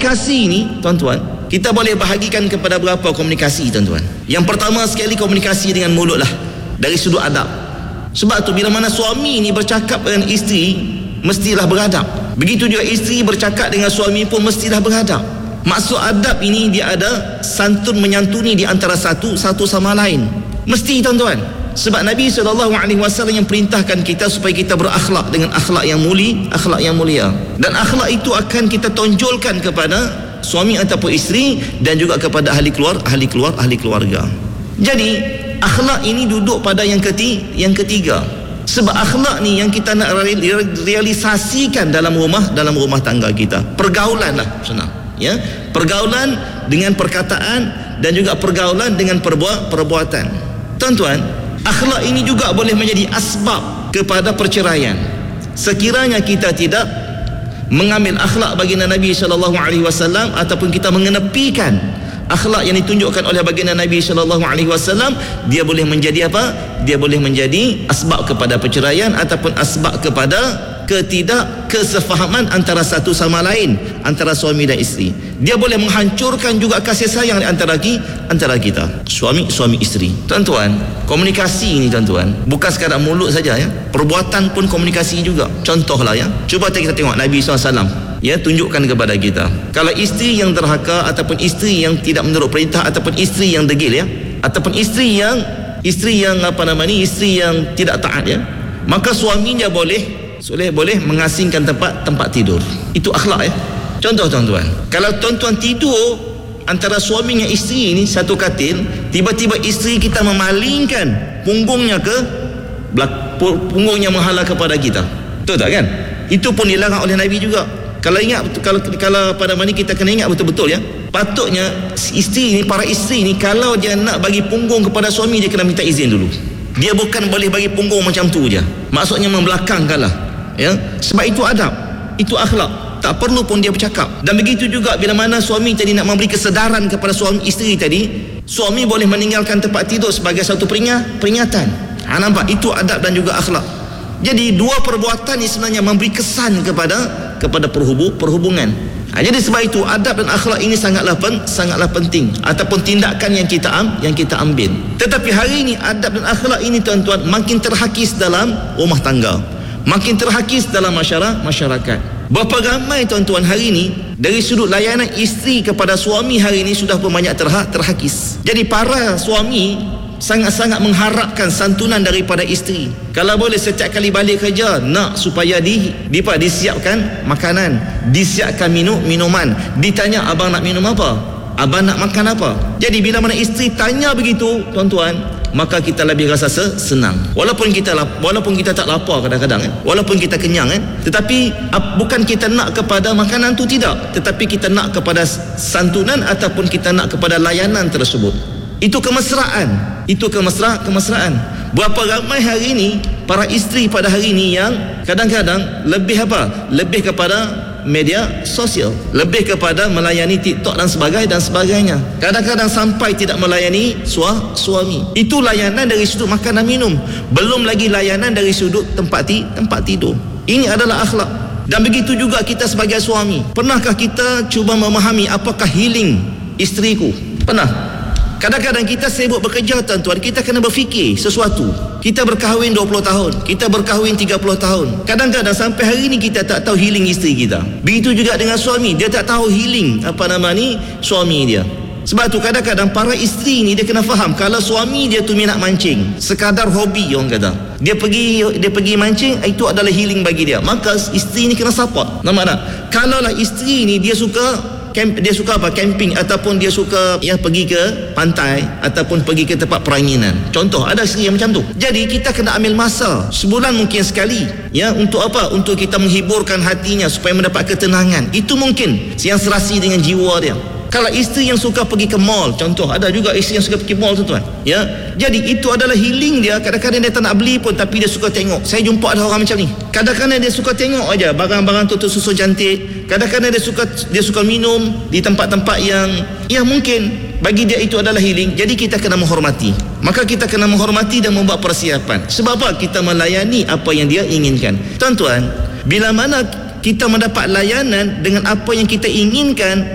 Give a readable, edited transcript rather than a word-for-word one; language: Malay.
Komunikasi ni tuan-tuan, kita boleh bahagikan kepada berapa komunikasi tuan-tuan. Yang pertama sekali komunikasi dengan mulut lah, dari sudut adab. Sebab tu bila mana suami ni bercakap dengan isteri, mestilah beradab. Begitu juga isteri bercakap dengan suami pun mestilah beradab. Maksud adab ini dia ada santun menyantuni di antara satu sama lain. Mesti tuan-tuan. Sebab Nabi SAW yang perintahkan kita supaya kita berakhlak dengan akhlak yang mulia. Dan akhlak itu akan kita tonjolkan kepada suami ataupun isteri dan juga kepada ahli keluarga. Jadi akhlak ini duduk pada yang ketiga. Sebab akhlak ni yang kita nak realisasikan dalam rumah tangga kita. Pergaulan lah senang, ya. Pergaulan dengan perkataan dan juga pergaulan dengan perbuatan. Tuan-tuan, akhlak ini juga boleh menjadi asbab kepada perceraian. Sekiranya kita tidak mengambil akhlak baginda Nabi SAW ataupun kita mengenepikan akhlak yang ditunjukkan oleh baginda Nabi SAW, dia boleh menjadi apa? Dia boleh menjadi asbab kepada perceraian ataupun asbab kepada ketidakkesefahaman antara satu sama lain, antara suami dan isteri. Dia boleh menghancurkan juga kasih sayang antara kita, suami isteri. Tuan-tuan, komunikasi ini tuan-tuan bukan sekadar mulut saja, ya. Perbuatan pun komunikasi juga. Contohlah, ya, cuba kita tengok Nabi SAW, ya, tunjukkan kepada kita. Kalau isteri yang derhaka ataupun isteri yang tidak menurut perintah ataupun isteri yang degil, ya, ataupun isteri yang tidak taat, ya, maka suaminya boleh mengasingkan tempat tidur. Itu akhlak, ya. Contoh tuan-tuan, kalau tuan-tuan tidur antara suami dengan isteri ini satu katil, tiba-tiba isteri kita memalingkan punggungnya menghala kepada kita, betul tak, kan? Itu pun dilarang oleh Nabi juga. Kalau pada mana kita kena ingat betul-betul, ya. Patutnya para isteri ni kalau dia nak bagi punggung kepada suami, dia kena minta izin dulu. Dia bukan boleh bagi punggung macam tu je, maksudnya membelakangkanlah, ya. Sebab itu adab, itu akhlak. Tak perlu pun dia bercakap. Dan begitu juga bila mana suami tadi nak memberi kesedaran kepada suami isteri tadi, suami boleh meninggalkan tempat tidur sebagai satu peringatan. Nampak? Itu adab dan juga akhlak. Jadi dua perbuatan ini sebenarnya memberi kesan kepada perhubungan. Jadi sebab itu adab dan akhlak ini sangatlah penting, ataupun tindakan yang kita ambil. Tetapi hari ini adab dan akhlak ini tuan-tuan makin terhakis dalam rumah tangga, makin terhakis dalam masyarakat. Berapa ramai tuan-tuan hari ini dari sudut layanan isteri kepada suami hari ini sudah pun banyak terhakis. Jadi para suami sangat-sangat mengharapkan santunan daripada isteri. Kalau boleh setiap kali balik kerja nak supaya disiapkan makanan, disiapkan minuman, ditanya abang nak minum apa, abang nak makan apa. Jadi bila mana isteri tanya begitu tuan-tuan, maka kita lebih rasa senang. Walaupun kita tak lapar kadang-kadang, walaupun kita kenyang, tetapi bukan kita nak kepada makanan tu, tidak, tetapi kita nak kepada santunan ataupun kita nak kepada layanan tersebut. Itu kemesraan. Berapa ramai hari ini para isteri pada hari ini yang kadang-kadang lebih kepada media sosial, lebih kepada melayani TikTok dan sebagainya. Kadang-kadang sampai tidak melayani suami. Itu layanan dari sudut makan dan minum, belum lagi layanan dari sudut tempat tidur. Ini adalah akhlak. Dan begitu juga kita sebagai suami. Pernahkah kita cuba memahami apakah healing isteriku? Pernah? Kadang-kadang kita sibuk bekerja tuan-tuan, kita kena berfikir sesuatu. Kita berkahwin 20 tahun, kita berkahwin 30 tahun. Kadang-kadang sampai hari ini kita tak tahu healing isteri kita. Begitu juga dengan suami, dia tak tahu healing suami dia. Sebab tu kadang-kadang para isteri ni dia kena faham, kalau suami dia tu minat mancing, sekadar hobi orang kata, dia pergi mancing, itu adalah healing bagi dia, maka isteri ni kena support. Nampak tak? Kalaulah isteri ni dia suka camping ataupun dia suka pergi ke pantai ataupun pergi ke tempat peranginan, contoh, ada isteri yang macam tu. Jadi kita kena ambil masa sebulan mungkin sekali, untuk apa? Untuk kita menghiburkan hatinya supaya mendapat ketenangan. Itu mungkin yang serasi dengan jiwa dia. Kalau isteri yang suka pergi ke mall, contoh, ada juga isteri yang suka pergi mall tuan-tuan, jadi itu adalah healing dia. Kadang-kadang dia tak nak beli pun, tapi dia suka tengok. Saya jumpa ada orang macam ni, kadang-kadang dia suka tengok aja barang-barang tu susun cantik. Kadang-kadang dia suka minum di tempat-tempat yang mungkin bagi dia itu adalah healing. Jadi kita kena menghormati. Maka kita kena menghormati dan membuat persiapan. Sebab apa? Kita melayani apa yang dia inginkan. Tuan-tuan, bila mana kita mendapat layanan dengan apa yang kita inginkan,